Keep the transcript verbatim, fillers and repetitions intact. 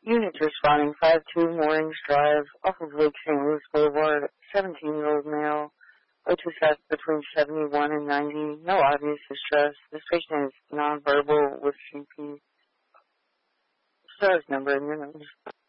Units responding five two Moorings Drive off of Lake Saint Louis Boulevard, seventeen-year-old male, O two set between seventy-one and ninety, no obvious distress. This patient is nonverbal with C P. Stars number in your nose.